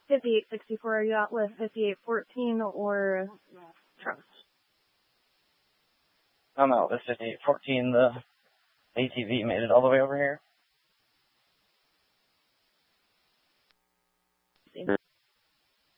5864, are you out with 5814 or Trust? I'm out with 5814. The ATV made it all the way over here.